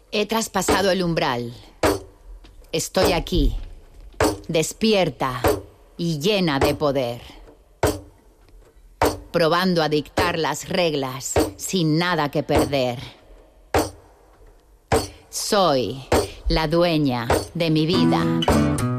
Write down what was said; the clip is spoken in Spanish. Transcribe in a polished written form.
He traspasado el umbral. Estoy aquí, despierta y llena de poder. Probando a dictar las reglas sin nada que perder. Soy la dueña de mi vida.